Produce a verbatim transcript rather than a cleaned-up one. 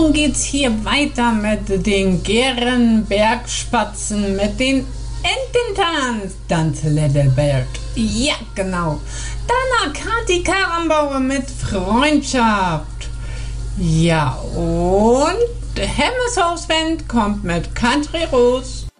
nun geht's hier weiter mit den Gärenbergspatzen, mit den Ententanz, Dante Ledelbert. Ja, genau. Danach Kati Karrenbauer mit Freundschaft. Ja, und Hemmeshauswind kommt mit Country Rose.